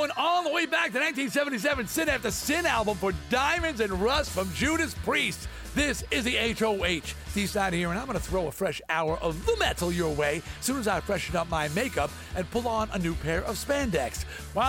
going all the way back to 1977, Sin After Sin album for Diamonds and Rust from Judas Priest. This is the HOH. D-Side here, and I'm going to throw a fresh hour of the metal your way as soon as I freshen up my makeup and pull on a new pair of spandex.